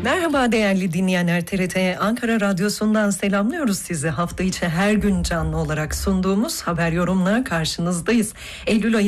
Merhaba değerli dinleyenler, TRT Ankara Radyosu'ndan selamlıyoruz sizi. Hafta içi her gün canlı olarak sunduğumuz haber yorumla karşınızdayız. Eylül ayı